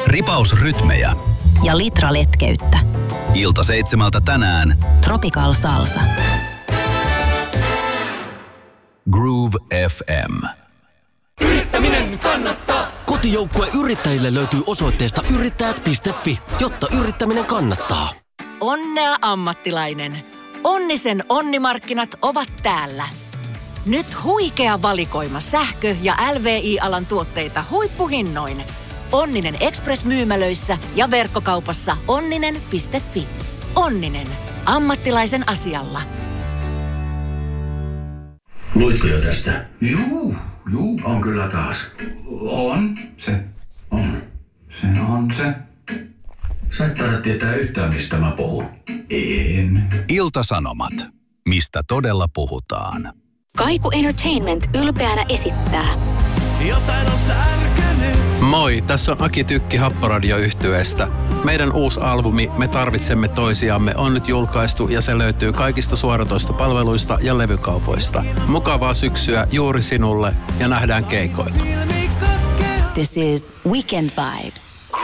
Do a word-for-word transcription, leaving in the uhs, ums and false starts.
Ripausrytmejä ja litra letkeyttä. Ilta seitsemältä tänään Tropical Salsa. Groove F M. Yrittäminen kannattaa. Kotijoukkue yrittäjille löytyy osoitteesta yrittäjät piste fi, jotta yrittäminen kannattaa. Onnea ammattilainen. Onnisen onnimarkkinat ovat täällä. Nyt huikea valikoima sähkö- ja L V I-alan tuotteita huippuhinnoin. Onninen Express-myymälöissä ja verkkokaupassa onninen piste fi. Onninen. Ammattilaisen asialla. Luitko jo tästä? Juu, juu, on kyllä taas. On, se on. Se on se. Sä et taida tietää yhtään, mistä mä puhun. En. Ilta-Sanomat. Mistä todella puhutaan. Kaiku Entertainment ylpeänä esittää. Jotain on särkynyt. Moi, tässä on Aki Tykki Happoradio-yhtyeestä. Meidän uusi albumi Me tarvitsemme toisiamme on nyt julkaistu ja se löytyy kaikista suoratoistopalveluista ja levykaupoista. Mukavaa syksyä juuri sinulle ja nähdään keikoilla. This is Weekend Vibes.